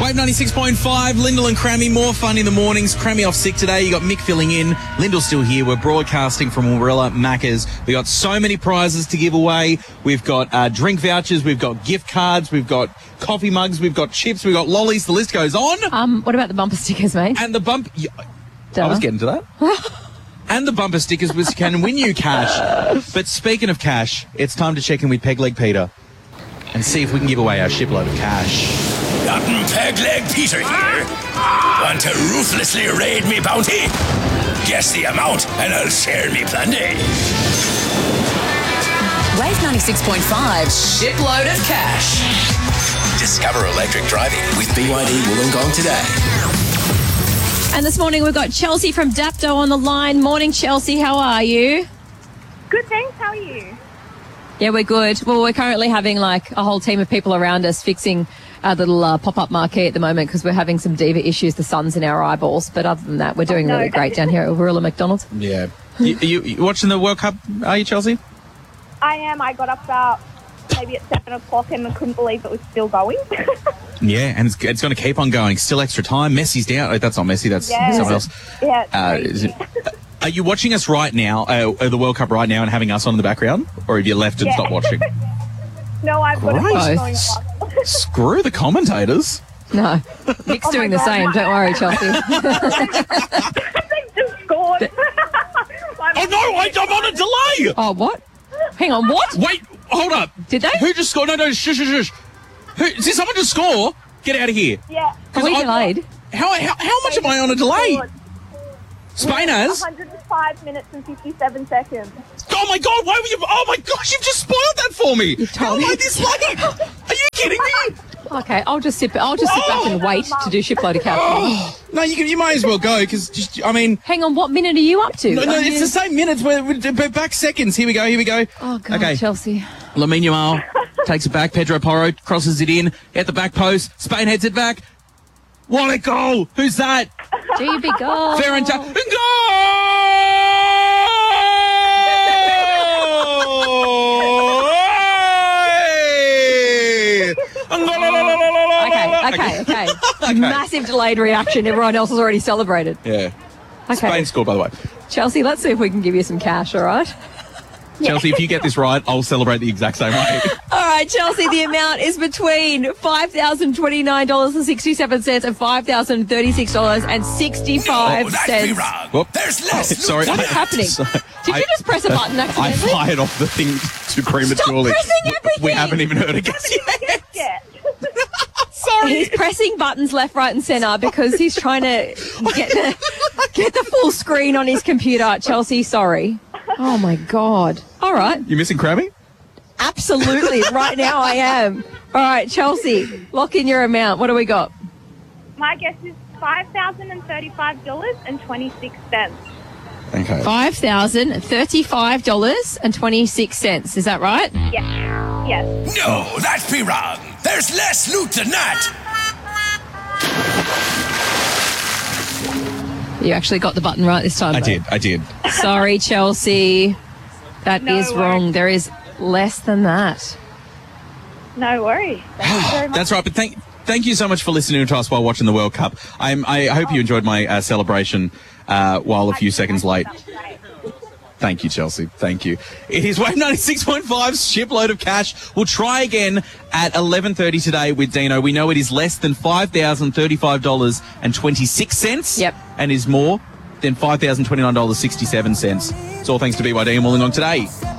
Wave 96.5, Lyndall and Crammy, more fun in the mornings. Crammy off sick today. You got Mick filling in. Lyndall's still here. We're broadcasting from Warilla Macca's. We got so many prizes to give away. We've got drink vouchers. We've got gift cards. We've got coffee mugs. We've got chips. We've got lollies. The list goes on. What about the bumper stickers, mate? And the I was getting to that. And the bumper stickers can win you cash. But speaking of cash, it's time to check in with Pegleg Peter and see if we can give away our shipload of cash. Captain Pegleg Peter here. Want to ruthlessly raid me bounty? Guess the amount and I'll share me plenty. Wave 96.5, shipload of cash. Discover electric driving with BYD Wollongong today. And this morning we've got Chelsea from Dapto on the line. Morning, Chelsea. How are you? Good, thanks. How are you? Yeah, we're good. Well, we're currently having like a whole team of people around us fixing our little pop-up marquee at the moment because we're having some diva issues. The sun's in our eyeballs. But other than that, we're doing really great down here at Warilla McDonald's. Yeah. You watching the World Cup, are you, Chelsea? I am. I got up about maybe at 7 o'clock and I couldn't believe it was still going. Yeah, and it's going to keep on going. Still extra time. Messi's down. Oh, that's not Messi. That's someone else. Yeah. Are you watching us right now, the World Cup right now, and having us on in the background? Or have you left and stopped watching? No, I've got it going on. Screw the commentators. No, Nick's doing the same. Don't worry, Chelsea. They've just scored. Oh, no, I'm on a delay. Oh, what? Hang on, what? Wait, hold up. Did they? Who just scored? No, shush. Did someone just score? Get out of here. Yeah. Are we delayed? How much am I on a delay? Spain has 105 minutes and 57 seconds. Oh my God! Why were you? Oh my gosh! You've just spoiled that for me. You've told me. How am I this late? Are you kidding me? Okay, I'll just sit back and wait to do shipload of cash. No, you might as well go because I mean. Hang on, what minute are you up to? No, it's the same minutes. We're back seconds. Here we go. Oh God, okay. Chelsea. Lamine Yamal takes it back. Pedro Porro crosses it in at the back post. Spain heads it back. What a goal! Who's that? GB goal. Ferran goal! Okay. Massive delayed reaction. Everyone else has already celebrated. Yeah. Okay. Spain scored, by the way. Chelsea, let's see if we can give you some cash, all right? Chelsea, if you get this right, I'll celebrate the exact same way. All right, Chelsea, the amount is between $5,029.67 and $5,036.65. Oh, that's me wrong. Whoop. There's less. Sorry. What is happening? Did you just press a button I accidentally? fired off the thing too prematurely. Stop pressing everything. We haven't even heard a guess yet. Yeah. Sorry. He's pressing buttons left, right, and centre because he's trying to get the full screen on his computer. Chelsea, sorry. Oh, my God. All right. You missing Crammy? Absolutely. Right now I am. All right, Chelsea, lock in your amount. What do we got? My guess is $5,035.26. Okay. $5,035.26. Is that right? Yes. No, that's me wrong. There's less loot than that. You actually got the button right this time. I did. Sorry, Chelsea. That is No wrong. worries. There is less than that. No worries. Thank you very much. That's right. But thank you so much for listening to us while watching the World Cup. I hope you enjoyed my celebration while a few seconds late. That's great. Thank you, Chelsea. Thank you. It is Wave 96.5's shipload of cash. We'll try again at 11:30 today with Dino. We know it is less than $5,035.26. Yep. And is more than $5,029.67. It's all thanks to BYD and Wollongong today.